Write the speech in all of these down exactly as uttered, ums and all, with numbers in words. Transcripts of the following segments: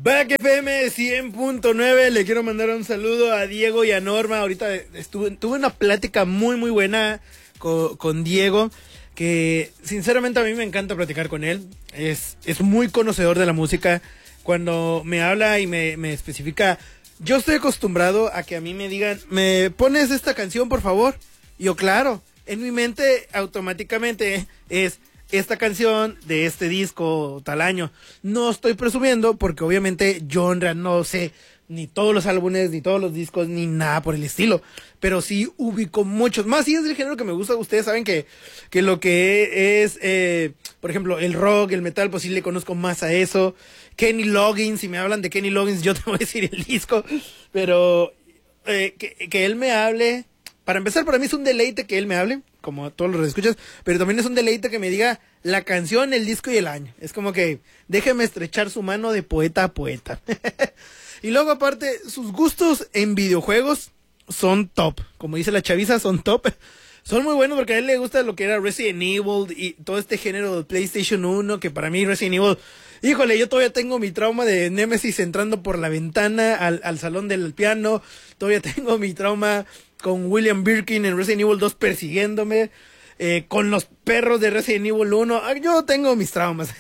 Back F M cien punto nueve, le quiero mandar un saludo a Diego y a Norma. Ahorita estuve, tuve una plática muy muy buena con, con Diego, que sinceramente a mí me encanta platicar con él. Es, es muy conocedor de la música. Cuando me habla y me, me especifica, yo estoy acostumbrado a que a mí me digan, ¿me pones esta canción por favor? Y yo, claro, en mi mente automáticamente es esta canción de este disco tal año. No estoy presumiendo porque obviamente yo en realidad no sé ni todos los álbumes, ni todos los discos, ni nada por el estilo, pero sí ubico muchos más. Y es del género que me gusta. Ustedes saben que, que lo que es, eh, por ejemplo, el rock, el metal, pues sí le conozco más a eso. Kenny Loggins, si me hablan de Kenny Loggins, yo te voy a decir el disco, pero eh, que, que él me hable. Para empezar, para mí es un deleite que él me hable, como todos los escuchas, pero también es un deleite que me diga la canción, el disco y el año. Es como que déjeme estrechar su mano de poeta a poeta. Y luego aparte, sus gustos en videojuegos son top. Como dice la chaviza, son top. Son muy buenos porque a él le gusta lo que era Resident Evil y todo este género de PlayStation uno, que para mí Resident Evil, híjole, yo todavía tengo mi trauma de Nemesis entrando por la ventana al, al salón del piano. Todavía tengo mi trauma con William Birkin en Resident Evil dos persiguiéndome, eh, con los perros de Resident Evil uno. Yo tengo mis traumas.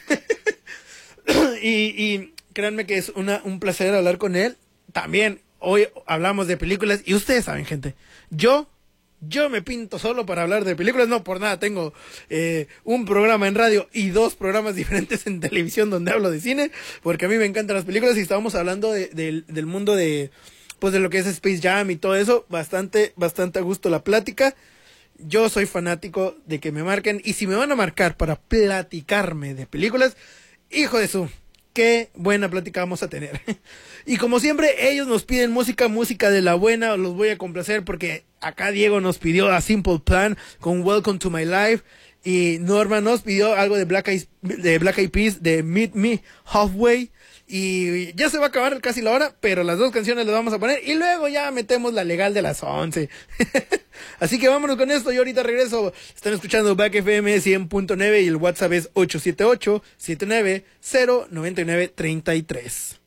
y, y créanme que es una, un placer hablar con él. También hoy hablamos de películas y ustedes saben, gente, yo yo me pinto solo para hablar de películas. No por nada tengo eh, un programa en radio y dos programas diferentes en televisión donde hablo de cine, porque a mí me encantan las películas. Y estábamos hablando de, de, del mundo de, pues de lo que es Space Jam y todo eso. Bastante, bastante a gusto la plática. Yo soy fanático de que me marquen, y si me van a marcar para platicarme de películas, hijo de su, qué buena plática vamos a tener. Y como siempre, ellos nos piden música, música de la buena. Los voy a complacer porque acá Diego nos pidió a Simple Plan con Welcome to My Life, y Norma nos pidió algo de Black Eyed, de Black Eyed Peas, de Meet Me Halfway. Y ya se va a acabar casi la hora, pero las dos canciones las vamos a poner y luego ya metemos la legal de las once. Así que vámonos con esto. Yo ahorita regreso. Están escuchando Back F M cien punto nueve y el WhatsApp es ocho siete ocho, siete nueve cero, nueve nueve tres tres.